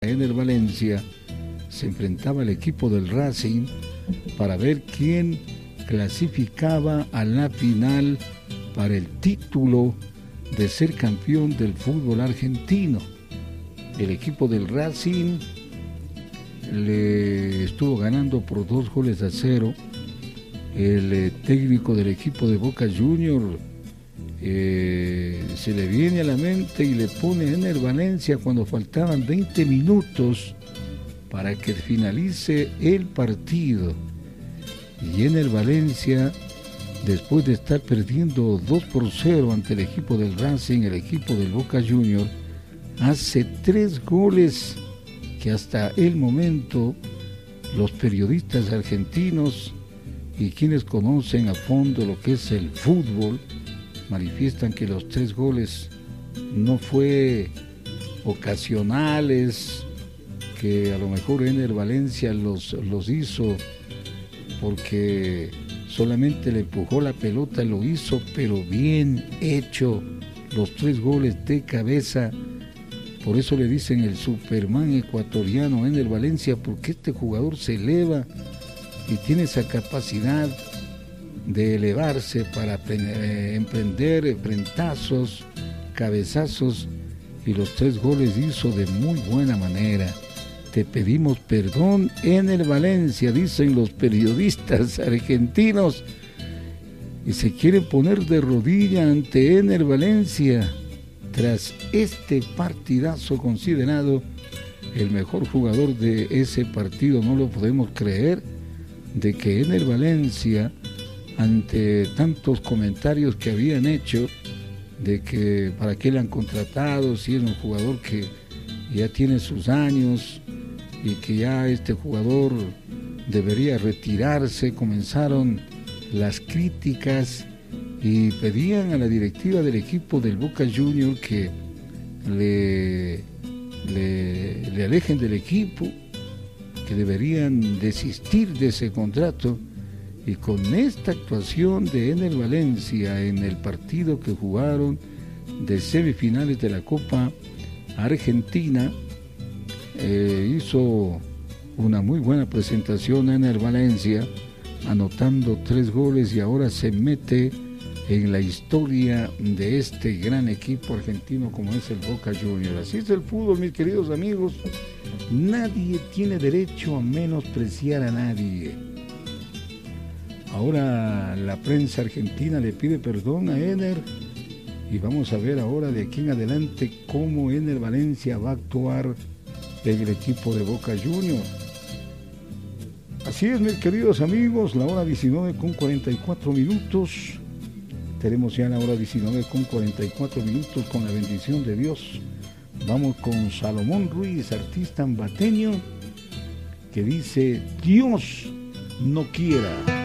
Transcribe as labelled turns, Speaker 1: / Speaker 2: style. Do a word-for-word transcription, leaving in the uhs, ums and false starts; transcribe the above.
Speaker 1: Ener Valencia se enfrentaba al equipo del Racing para ver quién clasificaba a la final para el título de ser campeón del fútbol argentino. El equipo del Racing le estuvo ganando por dos goles a cero. El eh, técnico del equipo de Boca Juniors eh, se le viene a la mente y le pone a Ener Valencia cuando faltaban veinte minutos para que finalice el partido. Y Ener Valencia, después de estar perdiendo dos por cero ante el equipo del Racing, el equipo del Boca Juniors, hace tres goles que hasta el momento los periodistas argentinos y quienes conocen a fondo lo que es el fútbol manifiestan que los tres goles no fue ocasionales, que a lo mejor Ener Valencia los, los hizo porque solamente le empujó la pelota, lo hizo, pero bien hecho, los tres goles de cabeza. Por eso le dicen el Superman ecuatoriano Ener Valencia, porque este jugador se eleva y tiene esa capacidad de elevarse para eh, emprender frentazos, cabezazos, y los tres goles hizo de muy buena manera. Te pedimos perdón, Ener Valencia, dicen los periodistas argentinos, y se quieren poner de rodilla ante Ener Valencia tras este partidazo considerado el mejor jugador de ese partido. No lo podemos creer, de que Ener Valencia, ante tantos comentarios que habían hecho de que para qué le han contratado si es un jugador que ya tiene sus años y que ya este jugador debería retirarse, comenzaron las críticas y pedían a la directiva del equipo del Boca Juniors que le, le, le alejen del equipo, que deberían desistir de ese contrato. Y con esta actuación de Ener Valencia en el partido que jugaron de semifinales de la Copa Argentina, eh, hizo una muy buena presentación Ener Valencia, anotando tres goles, y ahora se mete en la historia de este gran equipo argentino como es el Boca Juniors. Así es el fútbol, mis queridos amigos. Nadie tiene derecho a menospreciar a nadie. Ahora la prensa argentina le pide perdón a Ener, y vamos a ver ahora de aquí en adelante cómo Ener Valencia va a actuar en el equipo de Boca Juniors. Así es, mis queridos amigos, la hora diecinueve con cuarenta y cuatro minutos. Tenemos ya la hora diecinueve con cuarenta y cuatro minutos con la bendición de Dios. Vamos con Salomón Ruiz, artista ambateño, que dice: Dios no quiera.